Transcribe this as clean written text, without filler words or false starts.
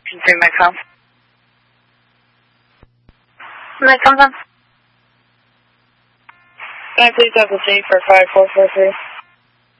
Confirm my call. My call. Can I please have the 3 for 5443?